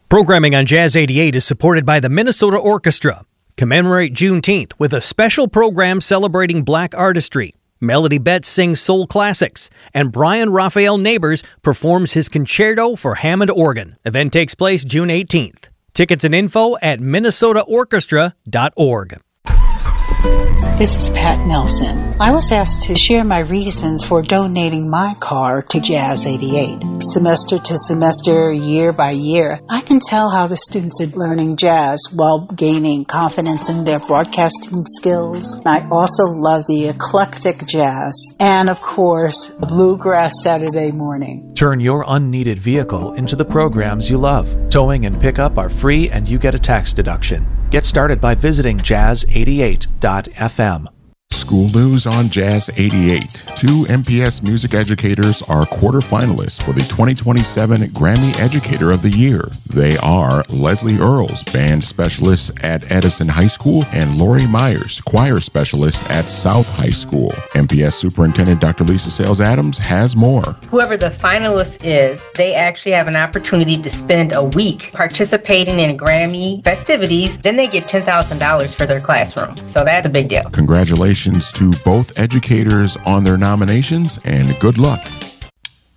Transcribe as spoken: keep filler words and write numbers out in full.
Programming on Jazz eighty-eight is supported by the Minnesota Orchestra. Commemorate Juneteenth with a special program celebrating black artistry. Melody Betts sings soul classics, and Brian Raphael Neighbors performs his concerto for Hammond organ. Event takes place June eighteenth. Tickets and info at minnesota orchestra dot org. This is Pat Nelson. I was asked to share my reasons for donating my car to Jazz eighty-eight. Semester to semester, year by year, I can tell how the students are learning jazz while gaining confidence in their broadcasting skills. I also love the eclectic jazz and, of course, Bluegrass Saturday morning. Turn your unneeded vehicle into the programs you love. Towing and pickup are free and you get a tax deduction. Get started by visiting jazz eighty-eight dot f m. School news on Jazz eighty-eight. Two M P S music educators are quarterfinalists for the twenty twenty-seven Grammy Educator of the Year. They are Leslie Earls, band specialist at Edison High School, and Lori Myers, choir specialist at South High School. M P S Superintendent Doctor Lisa Sales Adams has more. Whoever the finalist is, they actually have an opportunity to spend a week participating in Grammy festivities. Then they get ten thousand dollars for their classroom. So that's a big deal. Congratulations to both educators on their nominations, and good luck